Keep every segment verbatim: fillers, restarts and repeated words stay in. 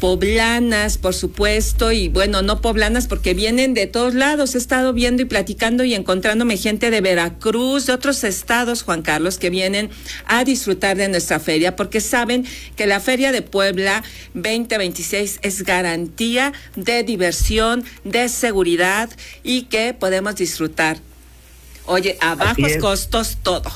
poblanas, por supuesto, y bueno, no poblanas porque vienen de todos lados. He estado viendo y platicando y encontrándome gente de Veracruz, de otros estados, Juan Carlos, que vienen a disfrutar de nuestra feria, porque saben que la Feria de Puebla veinte veintiséis es garantía de diversión, de seguridad y que podemos disfrutar. Oye, a bajos costos todo.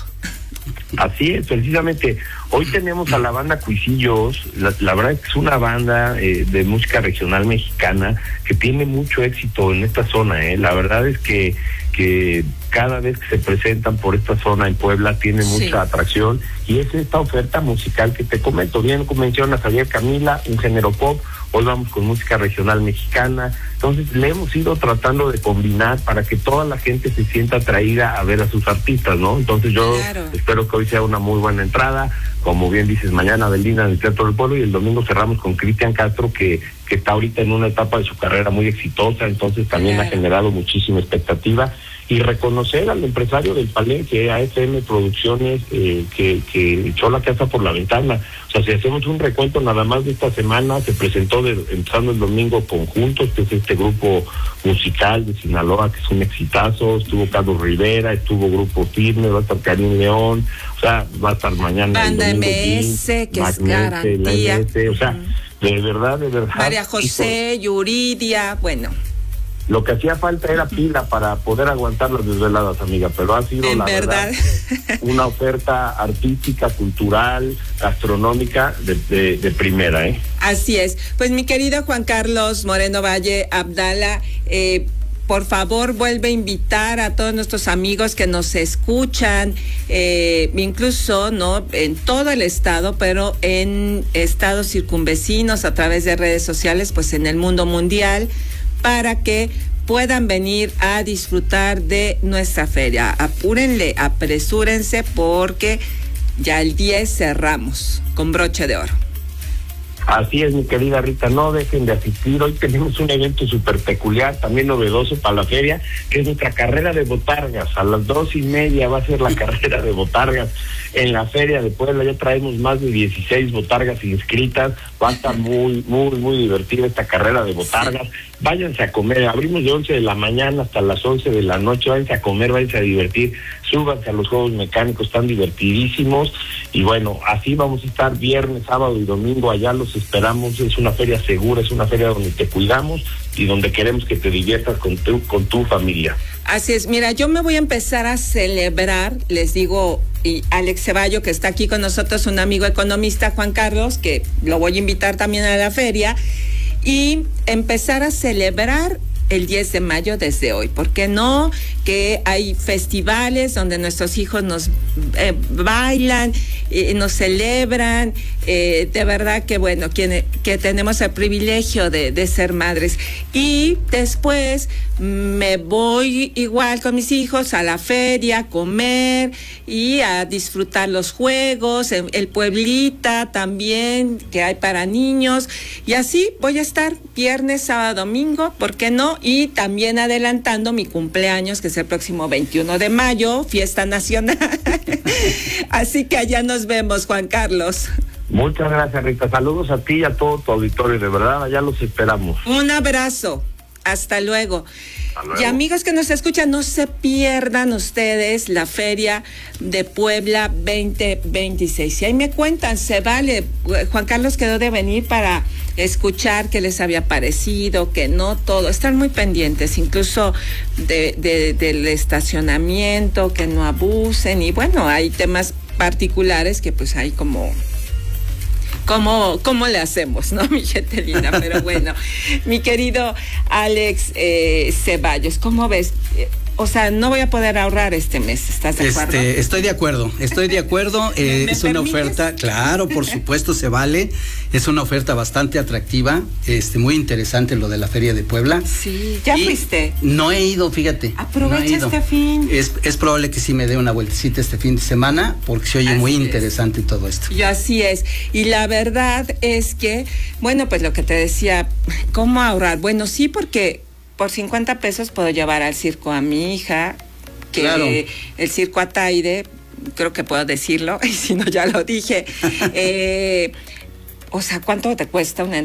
Así es, precisamente. Hoy tenemos a la banda Cuisillos. La, la verdad es que es una banda eh, de música regional mexicana que tiene mucho éxito en esta zona. Eh. La verdad es que, que cada vez que se presentan por esta zona en Puebla tiene mucha sí. atracción, y es esta oferta musical que te comento. Bien mencionas ayer Camila, un género pop. Hoy vamos con música regional mexicana. Entonces le hemos ido tratando de combinar para que toda la gente se sienta atraída a ver a sus artistas, ¿no? Entonces yo claro. espero que hoy sea una muy buena entrada. Como bien dices, mañana Belinda en el Teatro del Pueblo, y el domingo cerramos con Cristian Castro, que, que está ahorita en una etapa de su carrera muy exitosa. Entonces también claro. ha generado muchísima expectativa. Y reconocer al empresario del Palenque, A F M Producciones, eh, que, que echó la casa por la ventana. O sea, si hacemos un recuento nada más de esta semana, se presentó de, empezando el domingo Conjuntos, que es este grupo musical de Sinaloa, que es un exitazo. Estuvo Carlos Rivera, estuvo Grupo Firme, va a estar Karim León, o sea, va a estar mañana Banda M S, que es garantía. M S, o sea, uh-huh. de verdad, de verdad. María José, hijo, Yuridia, bueno. Lo que hacía falta era pila para poder aguantar las desveladas, amiga, pero ha sido, en la verdad, verdad una oferta artística, cultural, gastronómica de, de, de primera, ¿eh? Así es. Pues mi querido Juan Carlos Moreno Valle Abdala, eh, por favor, vuelve a invitar a todos nuestros amigos que nos escuchan, eh, incluso no en todo el estado, pero en estados circunvecinos a través de redes sociales, pues en el mundo mundial, para que puedan venir a disfrutar de nuestra feria. Apúrenle, apresúrense, porque ya el diez cerramos con broche de oro. Así es, mi querida Rita, no dejen de asistir. Hoy tenemos un evento súper peculiar, también novedoso para la feria, que es nuestra carrera de botargas. A las dos y media va a ser la carrera de botargas en la Feria de Puebla. Ya traemos más de dieciséis botargas inscritas. Va a estar muy, muy, muy divertida esta carrera de botargas. Váyanse a comer, abrimos de once de la mañana hasta las once de la noche. Váyanse a comer, váyanse a divertir, súbanse a los juegos mecánicos, están divertidísimos. Y bueno, así vamos a estar viernes, sábado y domingo. Allá los esperamos. Es una feria segura, es una feria donde te cuidamos y donde queremos que te diviertas con tu, con tu familia. Así es. Mira, yo me voy a empezar a celebrar, les digo, y Alex Ceballo, que está aquí con nosotros, un amigo economista, Juan Carlos, que lo voy a invitar también a la feria, y empezar a celebrar el diez de mayo desde hoy. ¿Por qué no? Que hay festivales donde nuestros hijos nos eh, bailan, eh, nos celebran, eh, de verdad que bueno, que, que tenemos el privilegio de, de ser madres. Y después me voy igual con mis hijos a la feria, a comer y a disfrutar los juegos, el, el Pueblita también, que hay para niños, y así voy a estar viernes, sábado, domingo, ¿por qué no? Y también adelantando mi cumpleaños, que es el próximo veintiuno de mayo, fiesta nacional. Así que allá nos vemos, Juan Carlos. Muchas gracias, Rita. Saludos a ti y a todo tu auditorio, de verdad, allá los esperamos. Un abrazo. Hasta luego. Hasta luego. Y amigos que nos escuchan, no se pierdan ustedes la Feria de Puebla veinte veintiséis. Y ahí me cuentan, se vale. Juan Carlos quedó de venir para escuchar qué les había parecido, que no todo. Están muy pendientes, incluso de, de, del estacionamiento, que no abusen. Y bueno, hay temas particulares que pues hay como... ¿Cómo, ¿Cómo le hacemos, no, mi gente linda? Pero bueno, mi querido Alex eh, Ceballos, ¿cómo ves? O sea, no voy a poder ahorrar este mes, ¿estás de acuerdo? Este, estoy de acuerdo, estoy de acuerdo. Eh, es una oferta, claro, por supuesto, se vale. Es una oferta bastante atractiva, este, muy interesante lo de la Feria de Puebla. Sí, ¿ya y fuiste? No he ido, fíjate. Aprovecha no he ido. este fin. Es, es probable que sí me dé una vueltecita este fin de semana, porque se oye así muy es. interesante todo esto. Y así es. Y la verdad es que, bueno, pues lo que te decía, ¿cómo ahorrar? Bueno, sí, porque por cincuenta pesos puedo llevar al circo a mi hija, que claro. el circo Ataide, creo que puedo decirlo, y si no ya lo dije. eh, o sea, ¿cuánto te cuesta una entrada?